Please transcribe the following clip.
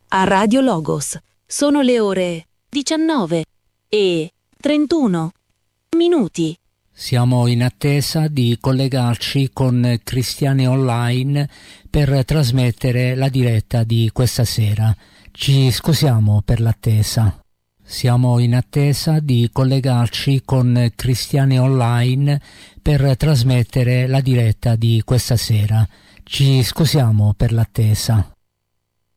a Radio Logos. Sono le ore 19:31. Siamo in attesa di collegarci con Cristiani Online per trasmettere la diretta di questa sera. Ci scusiamo per l'attesa. Siamo in attesa di collegarci con Cristiani Online per trasmettere la diretta di questa sera. Ci scusiamo per l'attesa.